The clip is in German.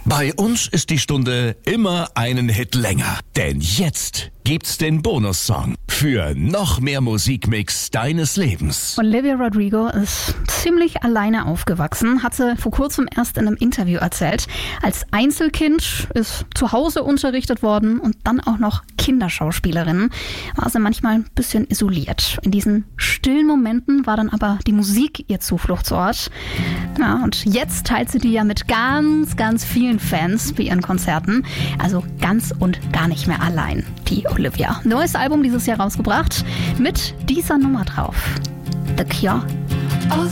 Bei uns ist die Stunde immer einen Hit länger. Denn jetzt gibt's den Bonussong für noch mehr Musikmix deines Lebens. Olivia Rodrigo ist ziemlich alleine aufgewachsen, hatte vor kurzem erst in einem Interview erzählt. Als Einzelkind ist zu Hause unterrichtet worden und dann auch noch Kinderschauspielerin. War sie manchmal ein bisschen isoliert. In diesen stillen Momenten war dann aber die Musik ihr Zufluchtsort. Ja, und jetzt teilt sie die ja mit ganz, ganz vielen Fans bei ihren Konzerten. Also ganz und gar nicht mehr allein, die Olivia. Neues Album dieses Jahr rausgebracht mit dieser Nummer drauf. The Cure.